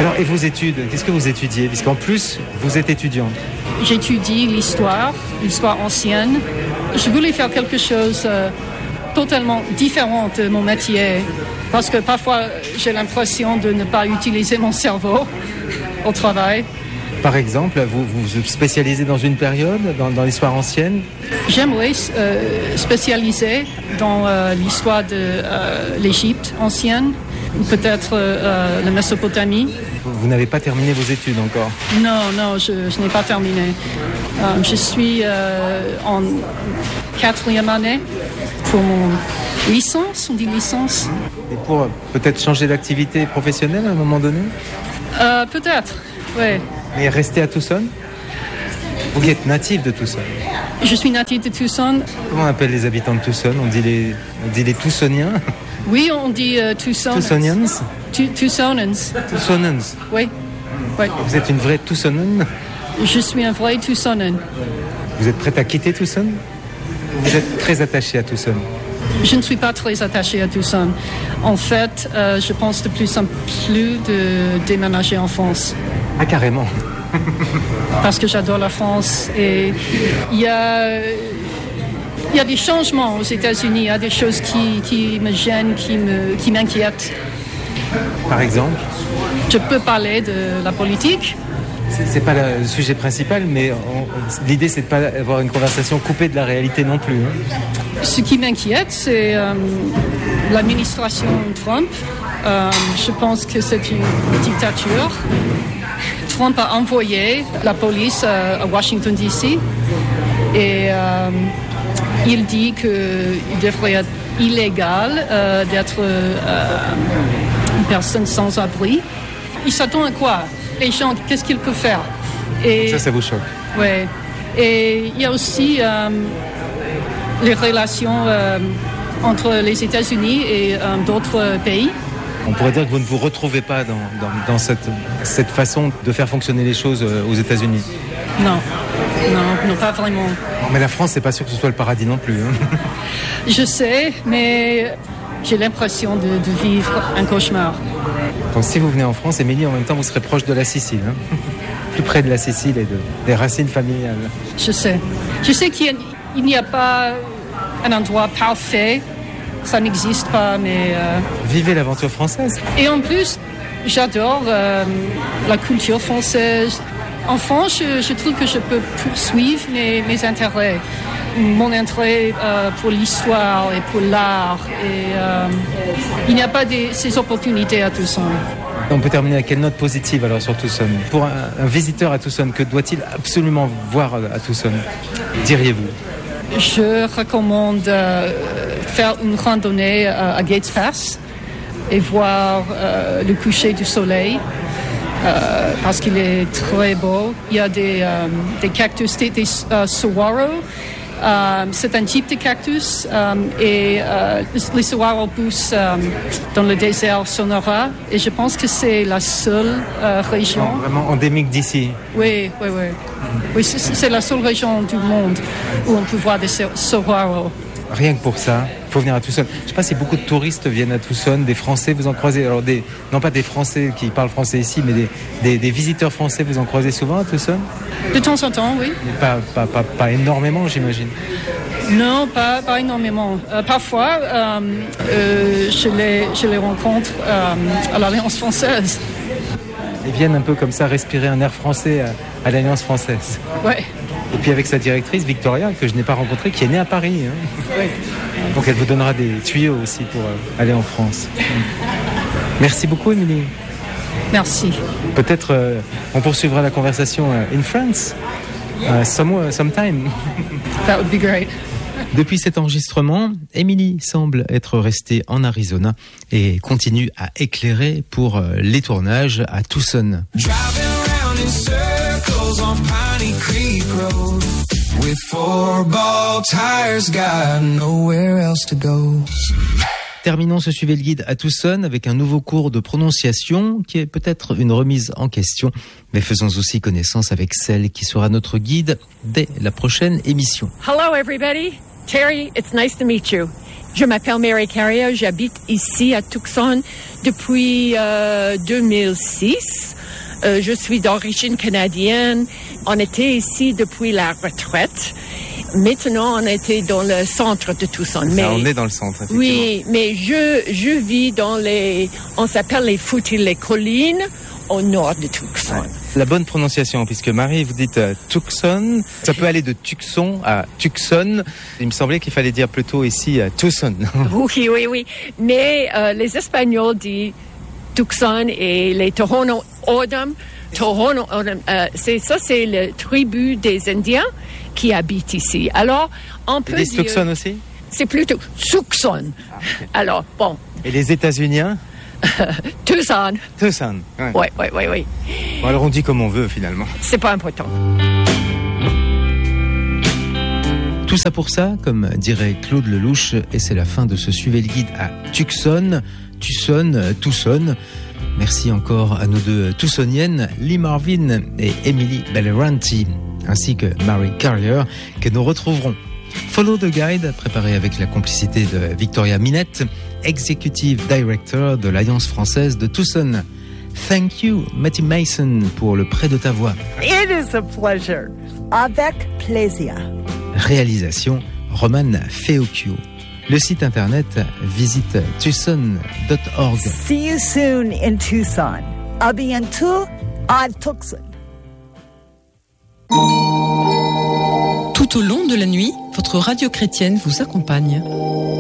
Alors, et vos études, qu'est-ce que vous étudiez? Puisqu'en plus, vous êtes étudiante. J'étudie l'histoire ancienne. Je voulais faire quelque chose totalement différent de mon métier. Parce que parfois, j'ai l'impression de ne pas utiliser mon cerveau au travail. Par exemple, vous vous spécialisez dans une période, dans l'histoire ancienne? J'aimerais spécialiser dans l'histoire de l'Égypte ancienne, ou peut-être la Mésopotamie. Vous n'avez pas terminé vos études encore? Non, je n'ai pas terminé. Je suis en 4e année pour mon licence, on dit licence. Et pour peut-être changer d'activité professionnelle à un moment donné? Peut-être, oui. Mais rester à Tucson? Vous êtes natif de Tucson? Je suis native de Tucson. Comment on appelle les habitants de Tucson? On dit les Tucsoniens? Oui, on dit Tucsonans. Tucsonians? Tucsonans. Tucsonans? Oui. Vous êtes une vraie Tucsonane? Je suis un vrai Tucsonan. Vous êtes prête à quitter Tucson? Vous êtes très attachée à Tucson? Je ne suis pas très attachée à Tucson. En fait, je pense de plus en plus de déménager en France. Ah, carrément. Parce que j'adore la France et il y a des changements aux États-Unis, il y a des choses qui me gênent, qui m'inquiètent. Par exemple? Je peux parler de la politique. C'est pas le sujet principal, mais l'idée c'est de pas avoir une conversation coupée de la réalité non plus. Hein. Ce qui m'inquiète, c'est l'administration Trump. Je pense que c'est une dictature. Trump a envoyé la police à Washington D.C. et il dit qu'il devrait être illégal d'être une personne sans abri. Il s'attend à quoi? Les gens, qu'est-ce qu'ils peuvent faire? Et ça vous choque? Oui. Et il y a aussi les relations entre les États-Unis et d'autres pays. On pourrait dire que vous ne vous retrouvez pas dans cette façon de faire fonctionner les choses aux États-Unis. Non, pas vraiment. Mais la France, c'est pas sûr que ce soit le paradis non plus. Hein. Je sais, mais j'ai l'impression de vivre un cauchemar. Donc si vous venez en France, Émilie, en même temps, vous serez proche de la Sicile. Hein. Plus près de la Sicile et des racines familiales. Je sais qu'il n'y a pas un endroit parfait. Ça n'existe pas, mais... Vivez l'aventure française. Et en plus, j'adore la culture française. En France, je trouve que je peux poursuivre mes intérêts. Mon intérêt pour l'histoire et pour l'art. Et il n'y a pas ces opportunités à Tucson. On peut terminer avec quelle note positive alors sur Tucson? Pour un visiteur à Tucson, que doit-il absolument voir à Tucson, diriez-vous? Je recommande faire une randonnée à Gates Pass et voir le coucher du soleil parce qu'il est très beau. Il y a des cactus, des saguaro. C'est un type de cactus et les saguaro poussent dans le désert Sonora et je pense que c'est la seule région. Vraiment endémique d'ici. Oui, c'est la seule région du monde où on peut voir des saguaro. Rien que pour ça, il faut venir à Tucson. Je ne sais pas si beaucoup de touristes viennent à Tucson, des Français, vous en croisez. Alors non pas des Français qui parlent français ici, mais des visiteurs français, vous en croisez souvent à Tucson? De temps en temps, oui. Mais pas énormément, j'imagine. Non, pas énormément. Parfois, je les rencontre à l'Alliance française. Ils viennent un peu comme ça respirer un air français à l'Alliance française. Ouais. Et puis avec sa directrice, Victoria, que je n'ai pas rencontrée, qui est née à Paris. Hein. Oui. Donc elle vous donnera des tuyaux aussi pour aller en France. Merci beaucoup, Émilie. Merci. Peut-être on poursuivra la conversation in France, sometime. That would be great. Depuis cet enregistrement, Émilie semble être restée en Arizona et continue à éclairer pour les tournages à Tucson. With 4-ball tires, got nowhere else to go. Terminons ce Suivez le guide à Tucson avec un nouveau cours de prononciation qui est peut-être une remise en question, mais faisons aussi connaissance avec celle qui sera notre guide dès la prochaine émission. Hello everybody, Terry, it's nice to meet you. Je m'appelle Mary Carrier, j'habite ici à Tucson depuis 2006. Je suis d'origine canadienne. On était ici depuis la retraite. Maintenant, on était dans le centre de Tucson. On est dans le centre, effectivement. Oui, mais je vis dans on s'appelle les foothills, les collines au nord de Tucson. Ouais. La bonne prononciation, puisque Marie, vous dites Tucson, ça peut aller de Tucson à Tucson. Il me semblait qu'il fallait dire plutôt ici Tucson. Oui. Mais les Espagnols disent Tucson et les Tohono O'odham. C'est la tribu des Indiens qui habitent ici. Alors, on peut dire... Tucson aussi? C'est plutôt Tucson. Okay. Alors, bon. Et les États-Uniens? Tucson. Tucson. Oui. Bon, alors on dit comme on veut finalement. C'est pas important. Tout ça pour ça, comme dirait Claude Lelouch, et c'est la fin de ce Suivez le guide à Tucson. Tucson. Merci encore à nos deux Tucsoniennes, Lee Marvin et Emily Belleranti, ainsi que Mary Carrier, que nous retrouverons. Follow the Guide, préparé avec la complicité de Victoria Minette, Executive Director de l'Alliance française de Tucson. Thank you, Matty Mason, pour le prêt de ta voix. It is a pleasure. Avec plaisir. Réalisation, Roman Feocchio. Le site internet, visite tucson.org. See you soon in Tucson. A bientôt à Tucson. Tout au long de la nuit, votre radio chrétienne vous accompagne.